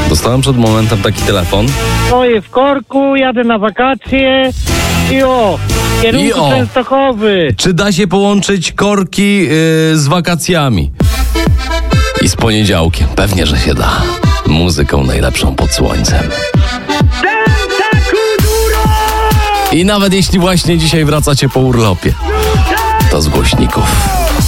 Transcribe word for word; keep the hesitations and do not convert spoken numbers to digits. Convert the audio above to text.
Dostałem przed momentem taki telefon. Stoję w korku, jadę na wakacje i o, w kierunku I o. Częstochowy. Czy da się połączyć korki yy, z wakacjami? I z poniedziałkiem. Pewnie, że się da. Muzyką najlepszą pod słońcem. I nawet jeśli właśnie dzisiaj wracacie po urlopie, to z głośników.